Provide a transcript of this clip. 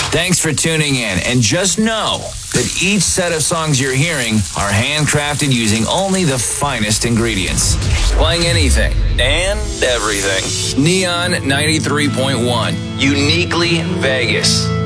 Thanks for tuning in, and just know that each set of songs you're hearing are handcrafted using only the finest ingredients. Playing anything and everything. Neon 93.1, uniquely Vegas.